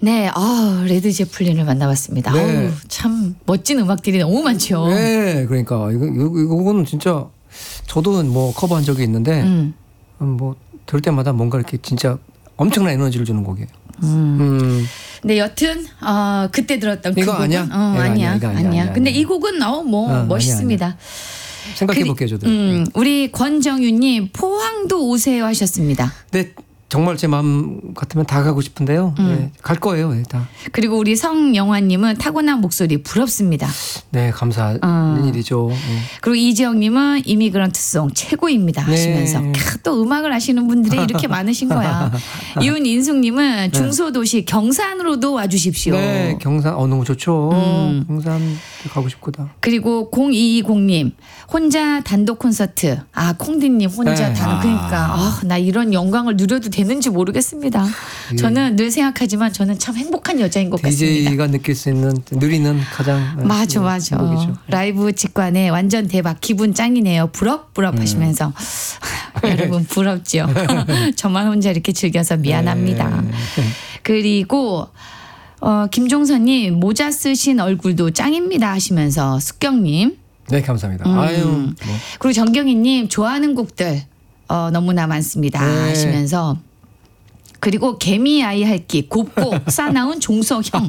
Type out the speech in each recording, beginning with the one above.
네, 레드 제플린을 만나봤습니다. 네. 참 멋진 음악들이 너무 많죠. 네, 그러니까 이거는 진짜 저도 뭐 커버한 적이 있는데 뭐 들을 때마다 뭔가 이렇게 진짜 엄청난 에너지를 주는 곡이에요. 근데 여튼 그때 들었던 이거 그 곡은 아니야? 아니야. 이거 아니야. 근데 이 곡은 멋있습니다. 아니야. 생각해볼게요, 저도. 우리 권정윤님 포항도 오세요 하셨습니다. 네, 정말 제 마음 같으면 다 가고 싶은데요. 네, 갈 거예요, 네, 다. 그리고 우리 성영화님은 타고난 목소리 부럽습니다. 네, 감사한 일이죠. 네. 그리고 이지영님은 이미그런트송 최고입니다 하시면서 네. 또 음악을 아시는 분들이 이렇게 많으신 거야. 이윤인숙님은 중소도시 경산으로도 와주십시오. 네, 경산 너무 좋죠. 경산 가고 싶구나. 그리고 0220님 혼자 단독 콘서트. 콩디님 혼자 네. 그러니까 나 이런 영광을 누려도 되는지 모르겠습니다. 저는 늘 생각하지만 저는 참 행복한 여자인 것 같습니다. DJ가 느낄 수 있는 누리는 가장 맞아. 행복이죠. 라이브 직관에 완전 대박 기분 짱이네요. 부럽 하시면서 여러분 부럽죠. 저만 혼자 이렇게 즐겨서 미안합니다. 네. 그리고 김종선님 모자 쓰신 얼굴도 짱입니다 하시면서 숙경님. 네, 감사합니다. 아유. 그리고 정경희님 좋아하는 곡들 너무나 많습니다 네. 하시면서 그리고 개미 아이 할기 곱고 싸나운 종석형.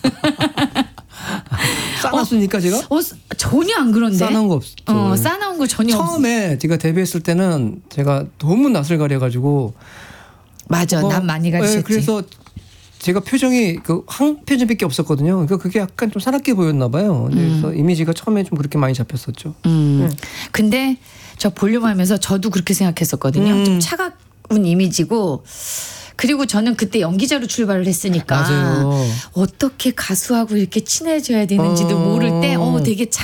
싸놨습니까 제가? 전혀 안 그런데. 싸나운 거 없죠. 싸나운 거 전혀 없어. 처음에 제가 데뷔했을 때는 제가 너무 낯을 가려가지고 맞아, 난 많이 가르쳤지. 네, 그래서 제가 표정이 한 표정밖에 없었거든요. 그러니까 그게 약간 좀 사납게 보였나 봐요. 그래서 이미지가 처음에 좀 그렇게 많이 잡혔었죠. 근데 저 볼륨하면서 저도 그렇게 생각했었거든요. 좀 차가운 이미지고. 그리고 저는 그때 연기자로 출발을 했으니까 맞아요. 어떻게 가수하고 이렇게 친해져야 되는지도 모를 때 되게